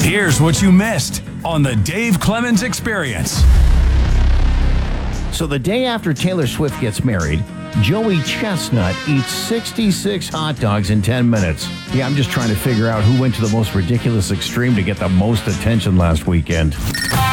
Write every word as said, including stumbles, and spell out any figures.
Here's what you missed on the Dave Clemens Experience. So the day after Taylor Swift gets married, Joey Chestnut eats sixty-six hot dogs in ten minutes. Yeah, I'm just trying to figure out who went to the most ridiculous extreme to get the most attention last weekend.